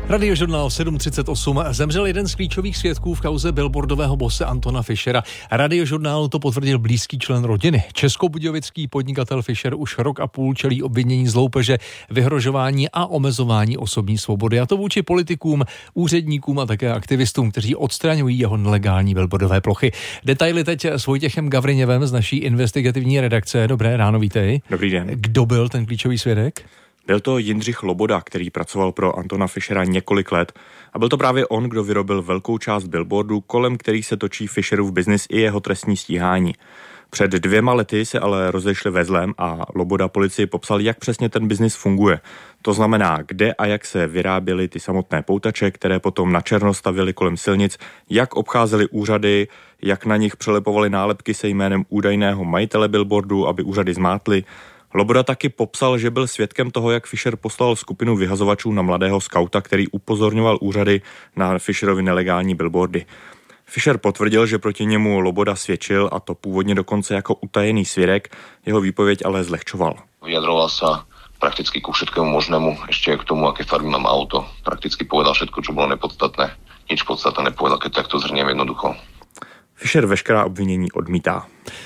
Radiožurnál 7:38. Zemřel jeden z klíčových svědků v kauze billboardového bosse Antona Fischera. Radiožurnálu to potvrdil blízký člen rodiny. Českobudějovický podnikatel Fischer už rok a půl čelí obvinění z loupeže, vyhrožování a omezování osobní svobody. A to vůči politikům, úředníkům a také aktivistům, kteří odstraňují jeho nelegální billboardové plochy. Detaily teď s Vojtěchem Gavriněvem z naší investigativní redakce. Dobré ráno, vítej. Dobrý den. Kdo byl ten klíčový svědek? Byl to Jindřich Loboda, který pracoval pro Antona Fischera několik let a byl to právě on, kdo vyrobil velkou část billboardů, kolem kterých se točí Fischerův biznis i jeho trestní stíhání. Před 2 lety se ale rozešli ve zlém a Loboda policii popsal, jak přesně ten biznis funguje. To znamená, kde a jak se vyráběly ty samotné poutače, které potom na černo stavili kolem silnic, jak obcházeli úřady, jak na nich přelepovali nálepky se jménem údajného majitele billboardu, aby úřady zmátly. Loboda taky popsal, že byl svědkem toho, jak Fischer poslal skupinu vyhazovačů na mladého skauta, který upozorňoval úřady na Fischerovi nelegální billboardy. Fischer potvrdil, že proti němu Loboda svědčil, a to původně dokonce jako utajený svědek, jeho výpověď ale zlehčoval. Vyjadroval sa prakticky ku všetkému možnému, ešte k tomu, aké farby mám auto. Prakticky povedal všetko, čo bolo nepodstatné. Nič podstatné nepovedal, keď takto zhrniem jednoducho. Fischer veškerá obvinění odmítá.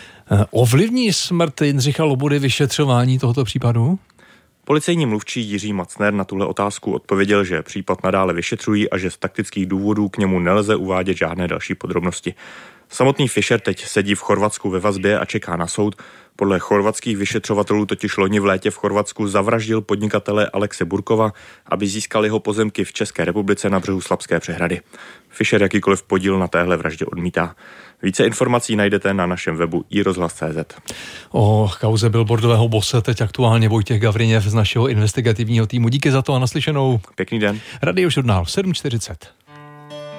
Ovlivní smrt Jindřicha Lobody vyšetřování tohoto případu? Policejní mluvčí Jiří Macner na tuhle otázku odpověděl, že případ nadále vyšetřují a že z taktických důvodů k němu nelze uvádět žádné další podrobnosti. Samotný Fischer teď sedí v Chorvatsku ve vazbě a čeká na soud. Podle chorvatských vyšetřovatelů totiž loni v létě v Chorvatsku zavraždil podnikatele Alexe Burkova, aby získal jeho pozemky v České republice na břehu Slapské přehrady. Fischer jakýkoliv podíl na téhle vraždě odmítá. Více informací najdete na našem webu iRozhlas.cz. O kauze billboardového bosse teď aktuálně Vojtěch Gavriněv z našeho investigativního týmu. Díky za to a naslyšenou. Pěkný den. Radiožurnál 7:40.